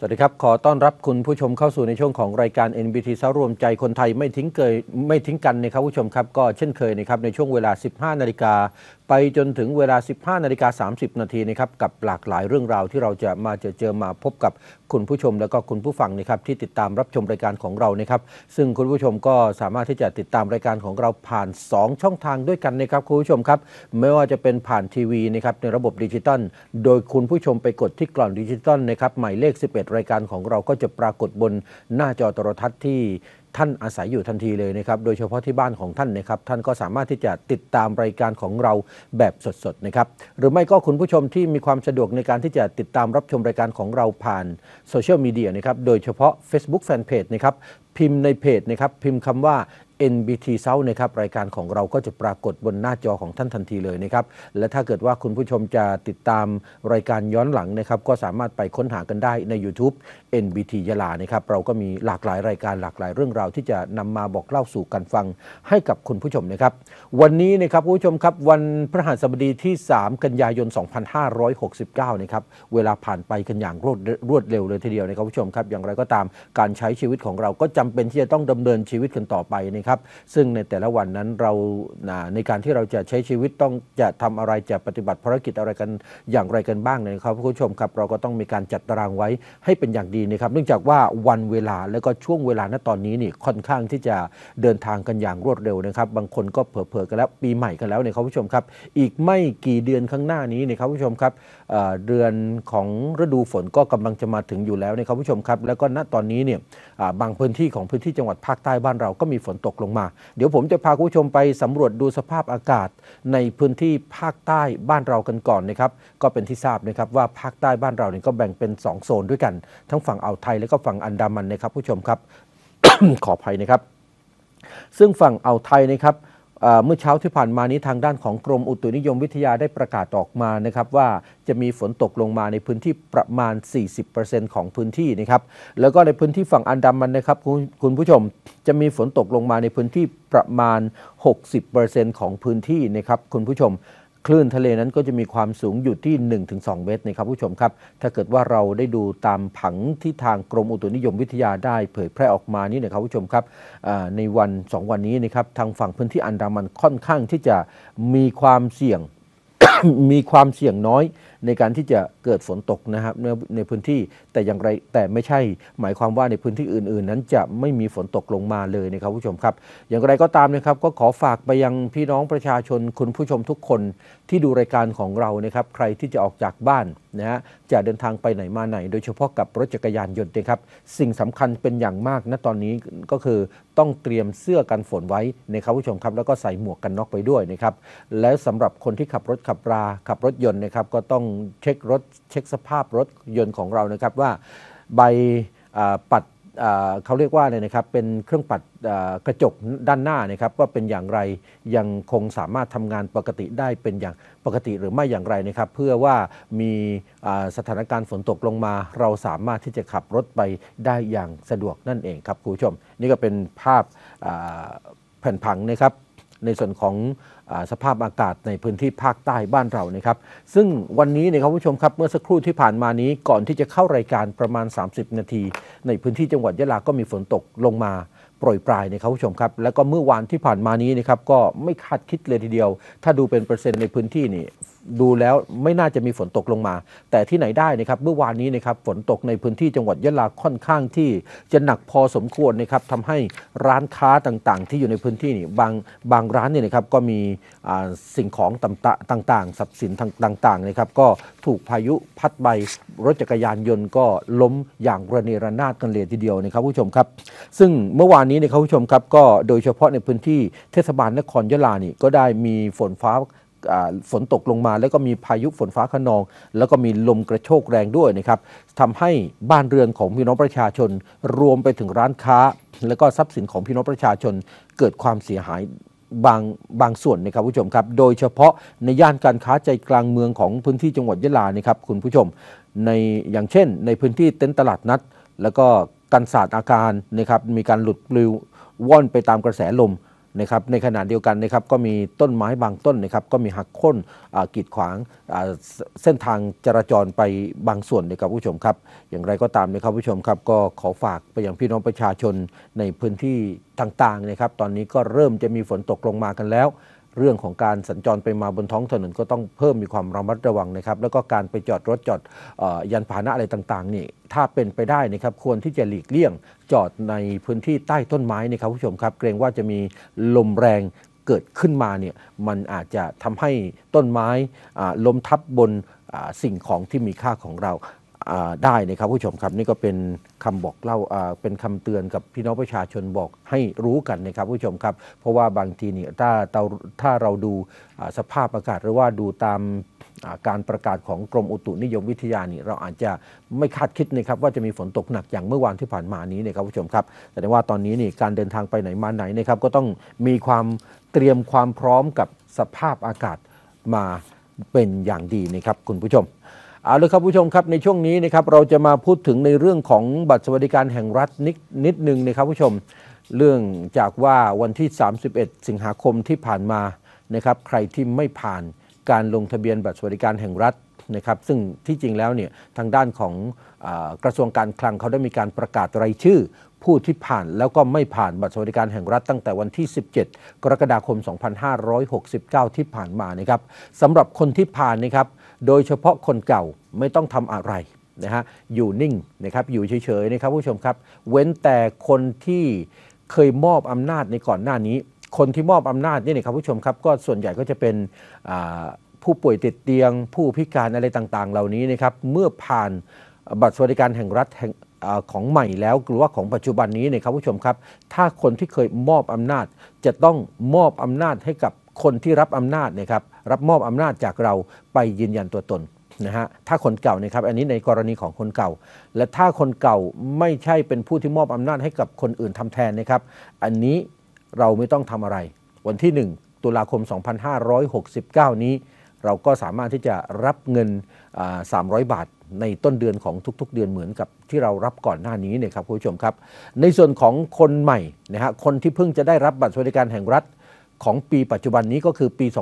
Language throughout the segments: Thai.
สวัสดีครับขอต้อนรับคุณผู้ชมเข้าสู่ในช่วงของรายการ NBT เช้ารวมใจคนไทยไม่ทิ้งกันนะครับผู้ชมครับก็เช่นเคยนะครับในช่วงเวลา 15 นาฬิกาไปจนถึงเวลา 15 นาฬิกา 30 นาทีนะครับกับหลากหลายเรื่องราวที่เราจะมาเจอมาพบกับคุณผู้ชมแล้วก็คุณผู้ฟังนะครับที่ติดตามรับชมรายการของเรานะครับซึ่งคุณผู้ชมก็สามารถที่จะติดตามรายการของเราผ่าน2ช่องทางด้วยกันนะครับคุณผู้ชมครับไม่ว่าจะเป็นผ่านทีวีนะครับในระบบดิจิตอลโดยคุณผู้ชมไปกดที่กล่องดิจิตอลนะครับหมายเลข11รายการของเราก็จะปรากฏบนหน้าจอโทรทัศน์ที่ท่านอาศัยอยู่ทันทีเลยนะครับโดยเฉพาะที่บ้านของท่านนะครับท่านก็สามารถที่จะติดตามรายการของเราแบบสดๆนะครับหรือไม่ก็คุณผู้ชมที่มีความสะดวกในการที่จะติดตามรับชมรายการของเราผ่านโซเชียลมีเดียนะครับโดยเฉพาะ Facebook Fanpage นะครับพิมพ์ในเพจนะครับพิมพ์คำว่าNBT South นะครับรายการของเราก็จะปรากฏบนหน้าจอของท่านทันทีเลยนะครับและถ้าเกิดว่าคุณผู้ชมจะติดตามรายการย้อนหลังนะครับก็สามารถไปค้นหากันได้ใน YouTube NBT ยะลานะครับเราก็มีหลากหลายรายการหลากหลายเรื่องราวที่จะนำมาบอกเล่าสู่กันฟังให้กับคุณผู้ชมนะครับวันนี้นะครับคุณผู้ชมครับวันพฤหัสบดีที่3กันยายน2569นะครับเวลาผ่านไปกันอย่างรวดเร็วเลยทีเดียวนะครับผู้ชมครับอย่างไรก็ตามการใช้ชีวิตของเราก็จำเป็นที่จะต้องดำเนินชีวิตกันต่อไปนะครับซึ่งในแต่ละวันนั้นเราในการที่เราจะใช้ชีวิตต้องจะทำอะไรจะปฏิบัติภารกิจอะไรกันอย่างไรกันบ้างนะครับคุณผู้ชมครับเราก็ต้องมีการจัดตารางไว้ให้เป็นอย่างดีนะครับเนื่องจากว่าวันเวลาแล้วก็ช่วงเวลาณตอนนี้นี่ค่อนข้างที่จะเดินทางกันอย่างรวดเร็วนะครับบางคนก็เผลอๆกันแล้วปีใหม่กันแล้วนะครับผู้ชมครับอีกไม่กี่เดือนข้างหน้านี้นะครับผู้ชมครับเดือนของฤดูฝนก็กำลังจะมาถึงอยู่แล้วนะครับผู้ชมครับแล้วก็ณตอนนี้เนี่ยบางพื้นที่ของพื้นที่จังหวัดภาคใต้บ้านเราก็มีฝนตกลงมาเดี๋ยวผมจะพาคุณผู้ชมไปสำรวจดูสภาพอากาศในพื้นที่ภาคใต้บ้านเรากันก่อนนะครับก็เป็นที่ทราบนะครับว่าภาคใต้บ้านเราเนี่ยก็แบ่งเป็น2โซนด้วยกันทั้งฝั่งอ่าวไทยและก็ฝั่งอันดามันนะครับผู้ชมครับ ขออภัยนะครับซึ่งฝั่งอ่าวไทยนะครับเมื่อเช้าที่ผ่านมานี้ทางด้านของกรมอุตุนิยมวิทยาได้ประกาศออกมานะครับว่าจะมีฝนตกลงมาในพื้นที่ประมาณ 40% ของพื้นที่นะครับแล้วก็ในพื้นที่ฝั่งอันดามันนะครับคุณผู้ชมจะมีฝนตกลงมาในพื้นที่ประมาณ 60% ของพื้นที่นะครับคุณผู้ชมคลื่นทะเลนั้นก็จะมีความสูงอยู่ที่ 1-2 เมตรนะครับผู้ชมครับถ้าเกิดว่าเราได้ดูตามผังที่ทางกรมอุตุนิยมวิทยาได้เผยแพร่ออกมานี่นะครับผู้ชมครับในวัน2วันนี้นะครับทางฝั่งพื้นที่อันดามันค่อนข้างที่จะมีความเสี่ยง มีความเสี่ยงน้อยในการที่จะเกิดฝนตกนะครับในพื้นที่แต่อย่างไรแต่ไม่ใช่หมายความว่าในพื้นที่อื่นๆนั้นจะไม่มีฝนตกลงมาเลยนะครับผู้ชมครับอย่างไรก็ตามนะครับก็ขอฝากไปยังพี่น้องประชาชนคุณผู้ชมทุกคนที่ดูรายการของเรานะครับใครที่จะออกจากบ้านนะฮะจะเดินทางไปไหนมาไหนโดยเฉพาะกับรถจักรยานยนต์นะครับสิ่งสำคัญเป็นอย่างมากณตอนนี้ก็คือต้องเตรียมเสื้อกันฝนไว้นะครับผู้ชมครับแล้วก็ใส่หมวกกันน็อกไปด้วยนะครับแล้วสำหรับคนที่ขับรถยนต์นะครับก็ต้องเช็คสภาพรถยนต์ของเรานะครับว่าใบปัดเขาเรียกว่าอะไรนะครับเป็นเครื่องปัดกระจกด้านหน้านะครับว่าเป็นอย่างไรยังคงสามารถทำงานปกติได้เป็นอย่างปกติหรือไม่อย่างไรนะครับเพื่อว่ามีสถานการณ์ฝนตกลงมาเราสามารถที่จะขับรถไปได้อย่างสะดวกนั่นเองครับคุณผู้ชมนี่ก็เป็นภาพแผ่นผังนะครับในส่วนของสภาพอากาศในพื้นที่ภาคใต้บ้านเรานะครับซึ่งวันนี้นะครับผู้ชมครับเมื่อสักครู่ที่ผ่านมานี้ก่อนที่จะเข้ารายการประมาณ30นาทีในพื้นที่จังหวัดยะลาก็มีฝนตกลงมาโปรยปลายนะครับผู้ชมครับแล้วก็เมื่อวานที่ผ่านมานี้นะครับก็ไม่คาดคิดเลยทีเดียวถ้าดูเป็นเปอร์เซ็นต์ในพื้นที่นี่ดูแล้วไม่น่าจะมีฝนตกลงมาแต่ที่ไหนได้นะครับเมื่อวานนี้นะครับฝนตกในพื้นที่จังหวัดยะลาค่อนข้างที่จะหนักพอสมควรนะครับทำให้ร้านค้าต่างๆที่อยู่ในพื้นที่นี่บางร้านเนี่ยนะครับก็มีสิ่งของต่างๆทรัพย์สินต่างๆนะครับก็ถูกพายุพัดใบรถจักรยานยนต์ก็ล้มอย่างระเนระนาดกันเลยทีเดียวนะครับผู้ชมครับซึ่งเมื่อวานนี้นะครับผู้ชมครับก็โดยเฉพาะในพื้นที่เทศบาลนครยะลานี่ก็ได้มีฝนตกลงมาแล้วก็มีพายุฝนฟ้าคะนองแล้วก็มีลมกระโชกแรงด้วยนะครับทำให้บ้านเรือนของพี่น้องประชาชนรวมไปถึงร้านค้าแล้วก็ทรัพย์สินของพี่น้องประชาชนเกิดความเสียหายบางส่วนนะครับผู้ชมครับโดยเฉพาะในย่านการค้าใจกลางเมืองของพื้นที่จังหวัดยะลานะครับคุณผู้ชมในอย่างเช่นในพื้นที่เต็นท์ตลาดนัดแล้วก็กันศาสตร์อาการนะครับมีการหลุดปลิวว่อนไปตามกระแสลมนะครับในขณะเดียวกันนะครับก็มีต้นไม้บางต้นนะครับก็มีหักโค่นกีดขวางเส้นทางจราจรไปบางส่วนนะครับผู้ชมครับอย่างไรก็ตามนะครับผู้ชมครับก็ขอฝากไปยังพี่น้องประชาชนในพื้นที่ต่างๆนะครับตอนนี้ก็เริ่มจะมีฝนตกลงมากันแล้วเรื่องของการสัญจรไปมาบนท้องถนนก็ต้องเพิ่มมีความระมัดระวังนะครับแล้วก็การไปจอดรถจอดยานพาหนะอะไรต่างๆนี่ถ้าเป็นไปได้นะครับควรที่จะหลีกเลี่ยงจอดในพื้นที่ใต้ต้นไม้นะครับผู้ชมครับเกรงว่าจะมีลมแรงเกิดขึ้นมาเนี่ยมันอาจจะทำให้ต้นไม้ล้มทับบนสิ่งของที่มีค่าของเราได้นะครับผู้ชมครับนี่ก็เป็นคำบอกเล่าเป็นคำเตือนกับพี่น้องประชาชนบอกให้รู้กันนะครับผู้ชมครับเพราะว่าบางทีนี่ถ้าเราดูสภาพอากาศหรือว่าดูตามการประกาศของกรมอุตุนิยมวิทยานี่เราอาจจะไม่คาดคิดนะครับว่าจะมีฝนตกหนักอย่างเมื่อวานที่ผ่านมานี้นะครับผู้ชมครับแต่ว่าตอนนี้นี่การเดินทางไปไหนมาไหนนะครับก็ต้องมีความเตรียมความพร้อมกับสภาพอากาศมาเป็นอย่างดีนะครับคุณผู้ชมเอาเลยครับผู้ชมครับในช่วงนี้นะครับเราจะมาพูดถึงในเรื่องของบัตรสวัสดิการแห่งรัฐนิดนึงนะครับผู้ชมเรื่องจากว่าวันที่31สิงหาคมที่ผ่านมานะครับใครที่ไม่ผ่านการลงทะเบียนบัตรสวัสดิการแห่งรัฐนะครับซึ่งที่จริงแล้วเนี่ยทางด้านของกระทรวงการคลังเขาได้มีการประกาศรายชื่อผู้ที่ผ่านแล้วก็ไม่ผ่านบัตรสวัสดิการแห่งรัฐตั้งแต่วันที่17กรกฎาคม2569ที่ผ่านมานะครับสำหรับคนที่ผ่านนะครับโดยเฉพาะคนเก่าไม่ต้องทำอะไรนะฮะอยู่นิ่งนะครับอยู่เฉยๆนะครับผู้ชมครับเว้นแต่คนที่เคยมอบอำนาจในก่อนหน้านี้คนที่มอบอำนาจนี่นะครับผู้ชมครับก็ส่วนใหญ่ก็จะเป็นผู้ป่วยติดเตียงผู้พิการอะไรต่างๆเหล่านี้นะครับเมื่อผ่านบัตรสวัสดิการแห่งรัฐของใหม่แล้วหรือว่าของปัจจุบันนี้นะครับผู้ชมครับถ้าคนที่เคยมอบอำนาจจะต้องมอบอำนาจให้กับคนที่รับอำนาจนะครับรับมอบอำนาจจากเราไปยืนยันตัวตนนะฮะถ้าคนเก่านะครับอันนี้ในกรณีของคนเก่าและถ้าคนเก่าไม่ใช่เป็นผู้ที่มอบอำนาจให้กับคนอื่นทำแทนนะครับอันนี้เราไม่ต้องทำอะไรวันที่1ตุลาคม2569นี้เราก็สามารถที่จะรับเงิน300 บาทในต้นเดือนของทุกๆเดือนเหมือนกับที่เรารับก่อนหน้านี้นะครับคุณผู้ชมครับในส่วนของคนใหม่นะฮะคนที่เพิ่งจะได้รับบัตรสวัสดิการแห่งรัฐของปีปัจจุบันนี้ก็คือปี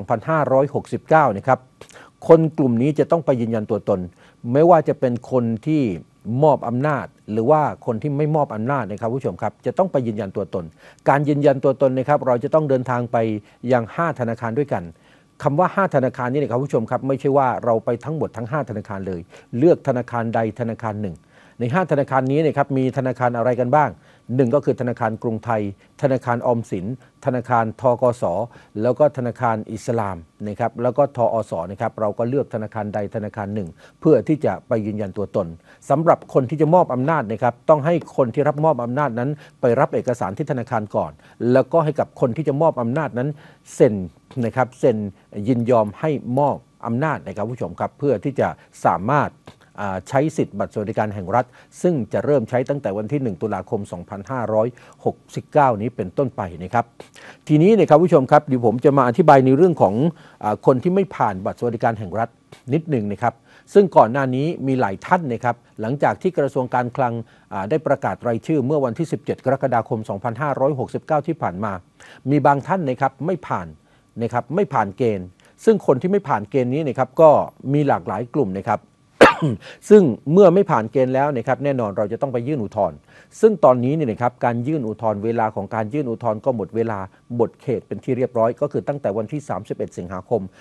2569นะครับคนกลุ่มนี้จะต้องไปยืนยันตัวตนไม่ว่าจะเป็นคนที่มอบอำนาจหรือว่าคนที่ไม่มอบอำนาจนะครับผู้ชมครับจะต้องไปยืนยันตัวตนการยืนยันตัวตนนะครับเราจะต้องเดินทางไปยัง5ธนาคารด้วยกันคำว่า5ธนาคารนี้นะครับผู้ชมครับไม่ใช่ว่าเราไปทั้งหมดทั้ง5ธนาคารเลยเลือกธนาคารใดธนาคารหนึ่งใน5ธนาคารนี้นะครับมีธนาคารอะไรกันบ้าง1ก็คือธนาคารกรุงไทยธนาคารออมสินธนาคารทกสแล้วก็ธนาคารอิสลามนะครับแล้วก็ทอสนะครับเราก็เลือกธนาคารใดธนาคารหนึ่งเพื่อที่จะไปยืนยันตัวตนสำหรับคนที่จะมอบอำนาจนะครับต้องให้คนที่รับมอบอำนาจนั้นไปรับเอกสารที่ธนาคารก่อนแล้วก็ให้กับคนที่จะมอบอำนาจนั้นเซ็นนะครับเซ็นยินยอมให้มอบอำนาจนะครับผู้ชมครับเพื่อที่จะสามารถใช้สิทธิ์บัตรสวัสดิการแห่งรัฐซึ่งจะเริ่มใช้ตั้งแต่วันที่1ตุลาคม2569นี้เป็นต้นไปนะครับทีนี้นะครับผู้ชมครับเดี๋ยวผมจะมาอธิบายในเรื่องของคนที่ไม่ผ่านบัตรสวัสดิการแห่งรัฐนิดหนึ่งนะครับซึ่งก่อนหน้านี้มีหลายท่านนะครับหลังจากที่กระทรวงการคลังได้ประกาศรายชื่อเมื่อวันที่17กรกฎาคม2569ที่ผ่านมามีบางท่านนะครับไม่ผ่านนะครับไม่ผ่านเกณฑ์ซึ่งคนที่ไม่ผ่านเกณฑ์นี้นะครับก็มีหลากหลายกลุ่มนะครับ ซึ่งเมื่อไม่ผ่านเกณฑ์แล้วนะครับแน่นอนเราจะต้องไปยื่นอุทธรณ์ซึ่งตอนนี้เนี่ยนะครับการยื่นอุทธรณ์เวลาของการยื่นอุทธรณ์ก็หมดเวลาหมดเขตเป็นที่เรียบร้อยก็คือตั้งแต่วันที่31สิงหาคม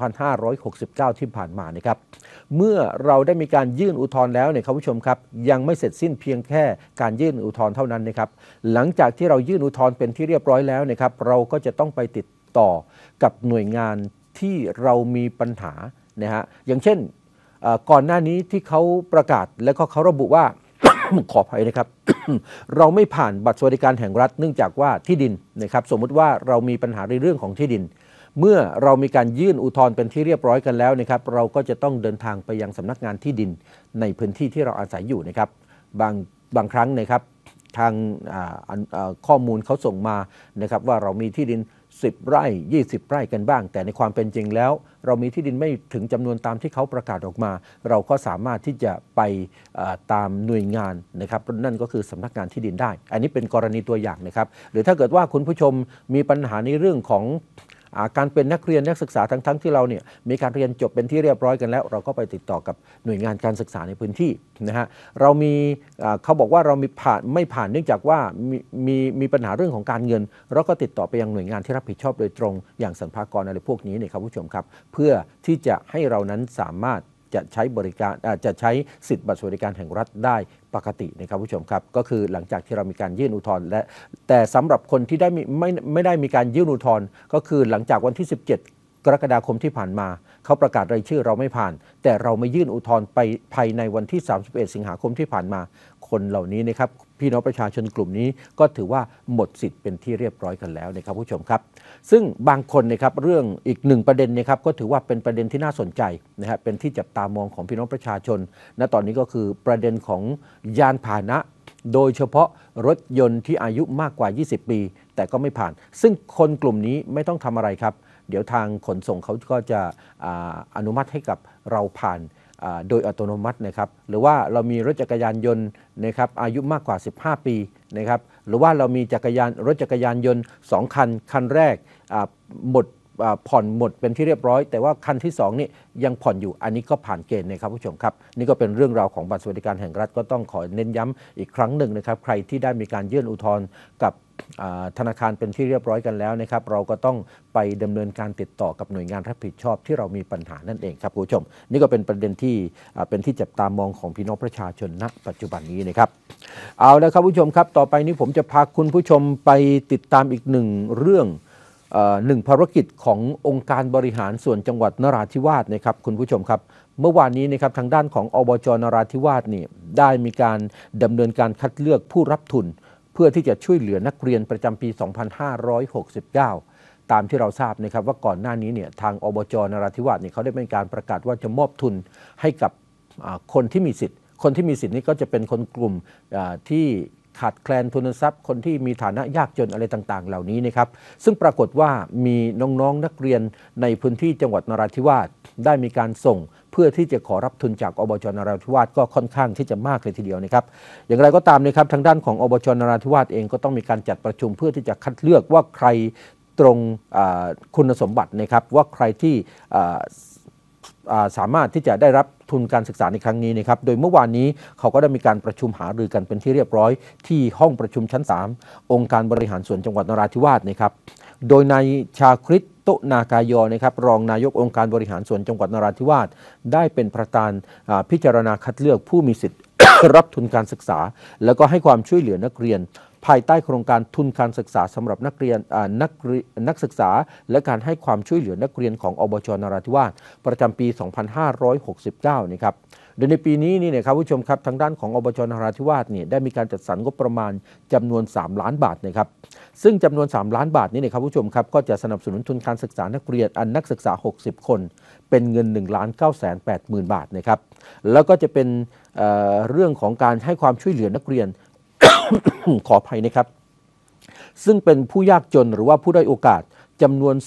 2569ที่ผ่านมานะครับเมื่อเราได้มีการยื่นอุทธรณ์แล้วเนี่ยครับผู้ชมครับยังไม่เสร็จสิ้นเพียงแค่การยื่นอุทธรณ์เท่านั้นนะครับหลังจากที่เรายื่นอุทธรณ์เป็นที่เรียบร้อยแล้วนะครับเราก็จะต้องไปติดต่อกับหน่วยงานที่เรามีปัญหานะฮะอย่างเช่นก่อนหน้านี้ที่เขาประกาศและก็เขาระบุว่า ขออภัยนะครับ เราไม่ผ่านบัตรสวัสดิการแห่งรัฐเนื่องจากว่าที่ดินนะครับสมมุติว่าเรามีปัญหาในเรื่องของที่ดินเมื่อเรามีการยื่นอุทธรณ์เป็นที่เรียบร้อยกันแล้วนะครับเราก็จะต้องเดินทางไปยังสำนักงานที่ดินในพื้นที่ที่เราอาศัยอยู่นะครับบางครั้งนะครับทางข้อมูลเขาส่งมานะครับว่าเรามีที่ดิน 10 ไร่ 20 ไร่กันบ้างแต่ในความเป็นจริงแล้วเรามีที่ดินไม่ถึงจำนวนตามที่เขาประกาศออกมาเราก็สามารถที่จะไปตามหน่วยงานนะครับนั่นก็คือสำนักงานที่ดินได้อันนี้เป็นกรณีตัวอย่างนะครับหรือถ้าเกิดว่าคุณผู้ชมมีปัญหาในเรื่องของการเป็นนักเรียนนักศึกษาทั้งที่เราเนี่ยมีการเรียนจบเป็นที่เรียบร้อยกันแล้วเราก็ไปติดต่อกับหน่วยงานการศึกษาในพื้นที่นะฮะเรามีเขาบอกว่าเรามีไม่ผ่านเนื่องจากว่ามีปัญหาเรื่องของการเงินเราก็ติดต่อไปยังหน่วยงานที่รับผิดชอบโดยตรงอย่างสรรพากรอะไรพวกนี้เนี่ยครับผู้ชมครับเพื่อที่จะให้เรานั้นสามารถจะใช้บริการจะใช้สิทธิบัตรสวัสดิการแห่งรัฐได้ปกตินะครับผู้ชมครับก็คือหลังจากที่เรามีการยื่นอุทธรณ์และแต่สำหรับคนที่ไม่ได้มีการยื่นอุทธรณ์ก็คือหลังจากวันที่ 17 กรกฎาคมที่ผ่านมาเขาประกาศรายชื่อเราไม่ผ่านแต่เราไม่ยื่นอุทธรณ์ไปภายในวันที่ 31 สิงหาคมที่ผ่านมาคนเหล่านี้นะครับพี่น้องประชาชนกลุ่มนี้ก็ถือว่าหมดสิทธิ์เป็นที่เรียบร้อยกันแล้วนะครับผู้ชมครับซึ่งบางคนนะครับเรื่องอีกหนึ่งประเด็นนะครับก็ถือว่าเป็นประเด็นที่น่าสนใจนะครับเป็นที่จับตามองของพี่น้องประชาชนณตอนนี้ก็คือประเด็นของยานพาหนะโดยเฉพาะรถยนต์ที่อายุมากกว่า 20 ปีแต่ก็ไม่ผ่านซึ่งคนกลุ่มนี้ไม่ต้องทำอะไรครับเดี๋ยวทางขนส่งเขาก็จะอนุมัติให้กับเราผ่านโดยอัตโนมัตินะครับหรือว่าเรามีรถจักรยานยนต์นะครับอายุมากกว่า 15 ปีนะครับหรือว่าเรามีรถจักรยานยนต์2 คันคันแรกหมดผ่อนหมดเป็นที่เรียบร้อยแต่ว่าคันที่2นี่ยังผ่อนอยู่อันนี้ก็ผ่านเกณฑ์นะครับผู้ชมครับนี่ก็เป็นเรื่องราวของบัตรสวัสดิการแห่งรัฐก็ต้องขอเน้นย้ำอีกครั้งหนึ่งนะครับใครที่ได้มีการยื่นอุทธรณ์กับธนาคารเป็นที่เรียบร้อยกันแล้วนะครับเราก็ต้องไปดำเนินการติดต่อกับหน่วยงานรับผิดชอบที่เรามีปัญหานั่นเองครับคุณผู้ชมนี่ก็เป็นประเด็นที่เป็นที่จับตามองของพี่น้องประชาชนณปัจจุบันนี้นะครับเอาละครับผู้ชมครับต่อไปนี้ผมจะพาคุณผู้ชมไปติดตามอีกหนึ่งเรื่องหนึ่งภารกิจขององค์การบริหารส่วนจังหวัดนราธิวาสนะครับคุณผู้ชมครับเมื่อวานนี้นะครับทางด้านของอบจ.นราธิวาสนี่ได้มีการดำเนินการคัดเลือกผู้รับทุนเพื่อที่จะช่วยเหลือนักเรียนประจำปี 2569 ตามที่เราทราบนะครับว่าก่อนหน้านี้เนี่ยทางอบจ.นราธิวาสเนี่ยเขาได้มีการประกาศว่าจะมอบทุนให้กับคนที่มีสิทธิ์นี้ก็จะเป็นคนกลุ่มที่ขาดแคลนทุนทรัพย์คนที่มีฐานะยากจนอะไรต่างๆเหล่านี้นะครับซึ่งปรากฏว่ามีน้องๆนักเรียนในพื้นที่จังหวัดนราธิวาสได้มีการส่งเพื่อที่จะขอรับทุนจากอบจ.นราธิวาสก็ค่อนข้างที่จะมากเลยทีเดียวนะครับอย่างไรก็ตามนะครับทางด้านของอบจ.นราธิวาสเองก็ต้องมีการจัดประชุมเพื่อที่จะคัดเลือกว่าใครตรงคุณสมบัตินะครับว่าใครที่สามารถที่จะได้รับทุนการศึกษาในครั้งนี้นะครับโดยเมื่อวานนี้เขาก็ได้มีการประชุมหารือกันเป็นที่เรียบร้อยที่ห้องประชุมชั้น 3 องค์การบริหารส่วนจังหวัดนราธิวาสนะครับโดยนายชาคริตโตนากายอนะครับรองนายกองค์การบริหารส่วนจังหวัดนราธิวาสได้เป็นประธานพิจารณาคัดเลือกผู้มีสิทธิ์ รับทุนการศึกษาแล้วก็ให้ความช่วยเหลือนักเรียนภายใต้โครงการทุนการศึกษาสำหรับนักเรียนนักศึกษาและการให้ความช่วยเหลือนักเรียนของอบจ.นราธิวาสประจำปี 2569 นะครับโดยในปีนี้นี่นะครับผู้ชมครับทางด้านของอบจ.นราธิวาสเนี่ยได้มีการจัดสรรงบประมาณจำนวน3 ล้านบาทนะครับซึ่งจำนวน3 ล้านบาทนี้นะครับผู้ชมครับก็จะสนับสนุนทุนการศึกษานักเรียนนักศึกษา60 คนเป็นเงิน 1,980,000 บาทนะครับแล้วก็จะเป็นเรื่องของการให้ความช่วยเหลือนักเรียน ขออภัยนะครับซึ่งเป็นผู้ยากจนหรือว่าผู้ด้อยโอกาสจำนวน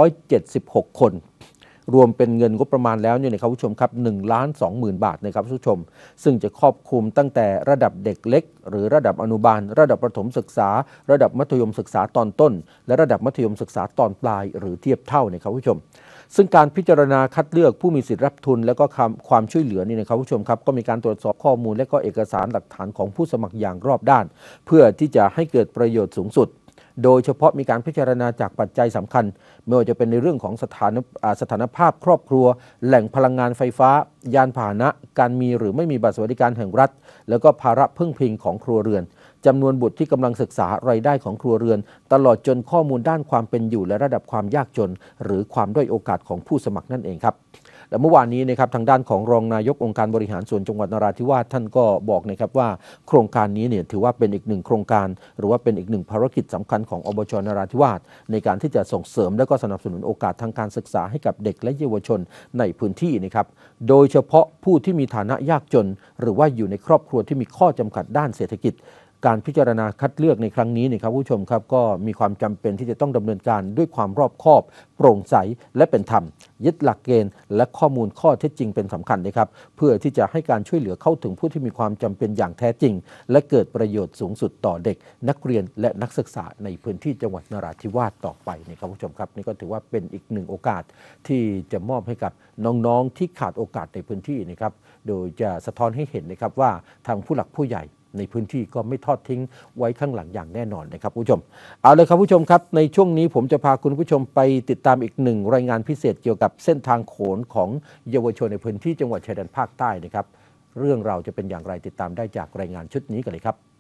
276 คนรวมเป็นเงินงบประมาณแล้วเนี่ยนะครับผู้ชมครับ1,20,000 บาทนะครับผู้ชมซึ่งจะครอบคลุมตั้งแต่ระดับเด็กเล็กหรือระดับอนุบาลระดับประถมศึกษาระดับมัธยมศึกษาตอนต้นและระดับมัธยมศึกษาตอนปลายหรือเทียบเท่านะครับผู้ชมซึ่งการพิจารณาคัดเลือกผู้มีสิทธิรับทุนและก็ความช่วยเหลือนี่นะครับผู้ชมครับก็มีการตรวจสอบข้อมูลและก็เอกสารหลักฐานของผู้สมัครอย่างรอบด้านเพื่อที่จะให้เกิดประโยชน์สูงสุดโดยเฉพาะมีการพิจารณาจากปัจจัยสำคัญไม่ว่าจะเป็นในเรื่องของสถานภาพครอบครัวแหล่งพลังงานไฟฟ้ายานพาหนะการมีหรือไม่มีบัตรสวัสดิการแห่งรัฐแล้วก็ภาระพึ่งพิงของครัวเรือนจำนวนบุตรที่กำลังศึกษารายได้ของครัวเรือนตลอดจนข้อมูลด้านความเป็นอยู่และระดับความยากจนหรือความด้อยโอกาสของผู้สมัครนั่นเองครับและเมื่อวานนี้นะครับทางด้านของรองนายกองค์การบริหารส่วนจังหวัดนราธิวาสท่านก็บอกนะครับว่าโครงการนี้เนี่ยถือว่าเป็นอีกหนึ่งโครงการหรือว่าเป็นอีกหนึ่งภารกิจสำคัญของอบจ.นราธิวาสในการที่จะส่งเสริมและก็สนับสนุนโอกาสทางการศึกษาให้กับเด็กและเยาวชนในพื้นที่นะครับโดยเฉพาะผู้ที่มีฐานะยากจนหรือว่าอยู่ในครอบครัวที่มีข้อจำกัดด้านเศรษฐกิจการพิจารณาคัดเลือกในครั้งนี้นะครับผู้ชมครับก็มีความจำเป็นที่จะต้องดำเนินการด้วยความรอบคอบโปร่งใสและเป็นธรรมยึดหลักเกณฑ์และข้อมูลข้อเท็จจริงเป็นสำคัญนะครับเพื่อที่จะให้การช่วยเหลือเข้าถึงผู้ที่มีความจำเป็นอย่างแท้จริงและเกิดประโยชน์สูงสุดต่อเด็กนักเรียนและนักศึกษาในพื้นที่จังหวัดนราธิวาสต่อไปนะครับผู้ชมครับนี่ก็ถือว่าเป็นอีกหนึ่งโอกาสที่จะมอบให้กับน้องๆที่ขาดโอกาสในพื้นที่นะครับโดยจะสะท้อนให้เห็นนะครับว่าทางผู้หลักผู้ใหญ่ในพื้นที่ก็ไม่ทอดทิ้งไว้ข้างหลังอย่างแน่นอนนะครับผู้ชมเอาเลยครับผู้ชมครับในช่วงนี้ผมจะพาคุณผู้ชมไปติดตามอีกหนึ่งรายงานพิเศษเกี่ยวกับเส้นทางโขนของเยาวชนในพื้นที่จังหวัดชายแดนภาคใต้นะครับเรื่องราวจะเป็นอย่างไรติดตามได้จากรายงานชุดนี้กันเลยครับ